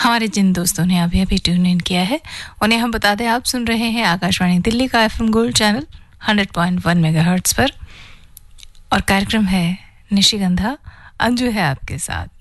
हमारे जिन दोस्तों ने अभी अभी ट्यून इन किया है उन्हें हम बता दें, आप सुन रहे हैं आकाशवाणी दिल्ली का FM गोल्ड चैनल 100.1 मेगाहर्ट्ज पर और कार्यक्रम है निशिगंधा। अंजू है आपके साथ।